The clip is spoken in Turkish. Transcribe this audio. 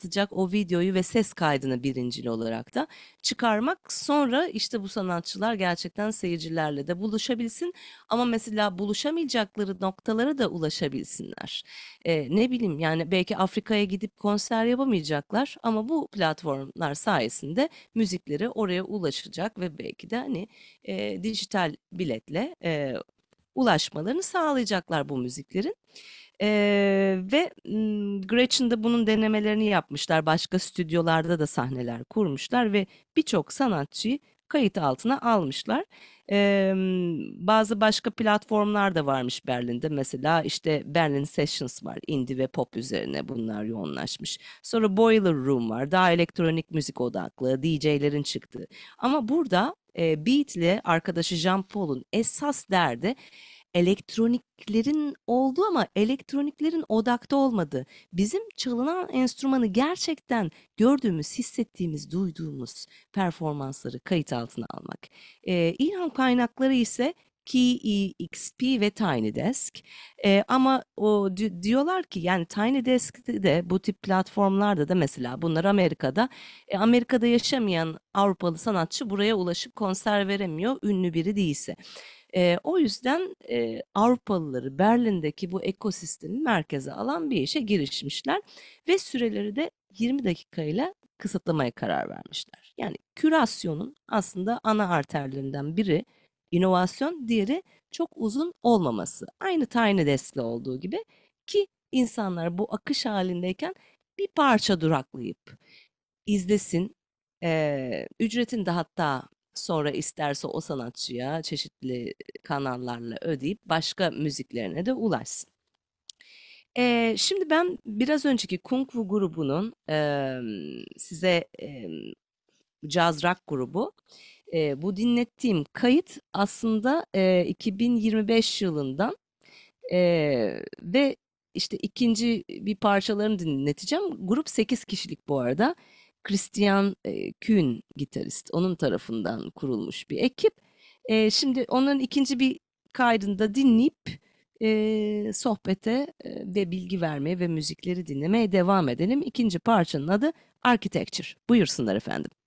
yansıtacak o videoyu ve ses kaydını birincil olarak da çıkarmak. Sonra işte bu sanatçılar gerçekten seyircilerle de buluşabilsin ama mesela buluşamayacakları noktalara da ulaşabilsinler. Ne bileyim yani belki Afrika'ya gidip konser yapamayacaklar ama bu platformlar sayesinde müzikleri oraya ulaşacak ve belki de hani dijital biletle ulaşmalarını sağlayacaklar bu müziklerin. Gretchen de bunun denemelerini yapmışlar. Başka stüdyolarda da sahneler kurmuşlar ve birçok sanatçıyı kayıt altına almışlar. Eee, Bazı başka platformlar da varmış Berlin'de. Mesela işte Berlin Sessions var. Indie ve pop üzerine bunlar yoğunlaşmış. Sonra Boiler Room var. Daha elektronik müzik odaklı DJ'lerin çıktığı. Ama burada Beat'le arkadaşı Jean Paul'un esas derdi elektroniklerin olduğu ama elektroniklerin odakta olmadığı, bizim çalınan enstrümanı gerçekten gördüğümüz, hissettiğimiz, duyduğumuz performansları kayıt altına almak. İlham kaynakları ise Key EXP ve Tiny Desk. Ama diyorlar ki yani Tiny Desk'te de bu tip platformlarda da mesela bunlar Amerika'da. Amerika'da yaşamayan Avrupalı sanatçı buraya ulaşıp konser veremiyor ünlü biri değilse. O yüzden Avrupalıları Berlin'deki bu ekosistemi merkeze alan bir işe girişmişler ve süreleri de 20 dakikayla kısıtlamaya karar vermişler. Yani kürasyonun aslında ana arterlerinden biri inovasyon, diğeri çok uzun olmaması. Aynı Tiny Desk'le olduğu gibi ki insanlar bu akış halindeyken bir parça duraklayıp izlesin. Ücretini de hatta sonra isterse o sanatçıya çeşitli kanallarla ödeyip başka müziklerine de ulaşsın. Şimdi ben biraz önceki Kung Fu grubunun size caz rock grubu bu dinlettiğim kayıt aslında 2025 yılından ve işte ikinci bir parçalarını dinleteceğim. Grup 8 kişilik bu arada. Christian Kühn gitarist. Onun tarafından kurulmuş bir ekip. Şimdi onların ikinci bir kaydını da dinleyip sohbete ve bilgi vermeye ve müzikleri dinlemeye devam edelim. İkinci parçanın adı Architecture. Buyursunlar efendim.